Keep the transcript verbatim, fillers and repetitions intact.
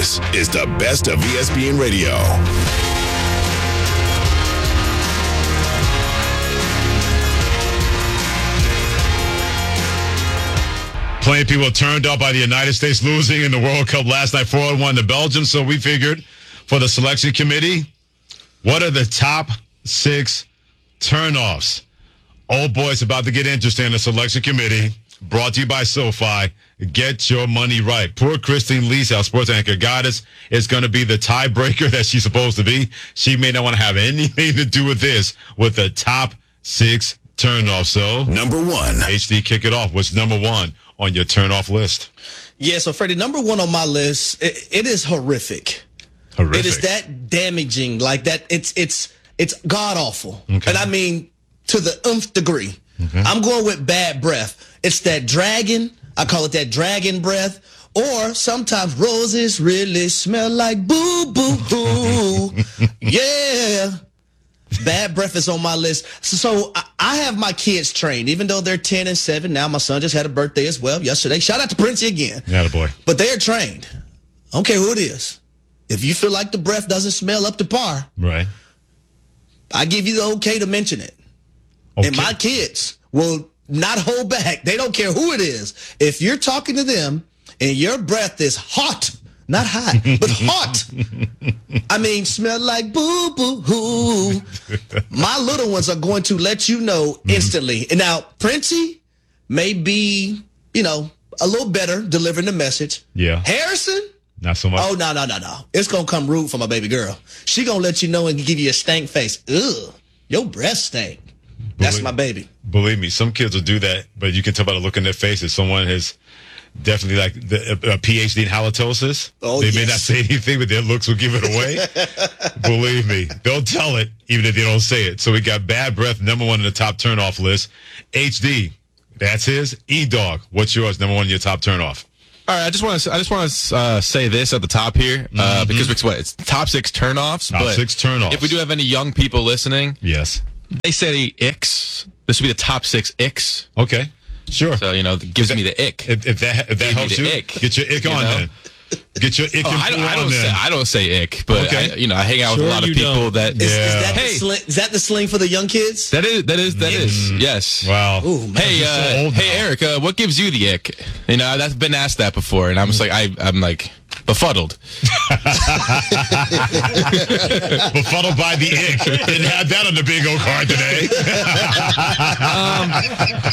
This is the best of E S P N Radio. Plenty of people turned up by the United States losing in the World Cup last night, four one to Belgium. So we figured for the selection committee, what are the top six turnoffs? Oh, boy, it's about to get interesting in the selection committee. Brought to you by SoFi. Get your money right. Poor Christine Lisa, our sports anchor goddess, is going to be the tiebreaker that she's supposed to be. She may not want to have anything to do with this, with the top six turnoffs. So, number one. H D, kick it off. What's number one on your turnoff list? Yeah, so Freddie, number one on my list, it, it is horrific. Horrific. It is that damaging, like that. It's it's it's god awful, okay. And I mean to the nth degree. Okay. I'm going with bad breath. It's that dragon. I call it that dragon breath. Or sometimes roses really smell like boo boo hoo. Yeah. Bad breath is on my list. So, so I, I have my kids trained, even though they're ten and seven. Now my son just had a birthday as well yesterday. Shout out to Princey again. Yeah, boy. But they are trained. I don't care who it is. If you feel like the breath doesn't smell up to par, right, I give you the okay to mention it. Okay. And my kids will not hold back. They don't care who it is. If you're talking to them and your breath is hot, not hot, but hot. I mean, smell like boo boo hoo. My little ones are going to let you know instantly. Mm-hmm. And now, Princey may be, you know, a little better delivering the message. Yeah. Harrison? Not so much. Oh, no, no, no, no. It's going to come rude for my baby girl. She going to let you know and give you a stank face. Ugh, your breath stink. That's believe, my baby. Believe me, some kids will do that, but you can tell by the look in their faces. Someone has definitely like the, a, a P H D in halitosis. Oh, they yes. may not say anything, but their looks will give it away. Believe me, they'll tell it even if they don't say it. So we got bad breath, number one on the top turnoff list. H D, that's his. E-Dog, what's yours? Number one on your top turnoff. All right, I just want to I just want to uh, say this at the top here uh, mm-hmm. because it's what it's top six turnoffs. Top but six turnoffs. If we do have any young people listening, yes, they say icks. This would be the top six icks. Okay, sure. So you know, it gives that, me the ick. If, if that if that helps you, ick, get your ick you on know? then. Get your ick oh, and I don't, I on don't then. say I don't say ick, but okay. I, you know, I hang out sure with a lot of people don't. that. Is, yeah. is, that hey, the sling, is that the sling for the young kids? That is that is that mm. is yes. Wow. Ooh, man, hey, so uh, hey, Eric, uh, what gives you the ick? You know, that's been asked that before, and I'm just like, I, I'm like befuddled. Befuddled by the ick. Didn't have that on the bingo card today. um,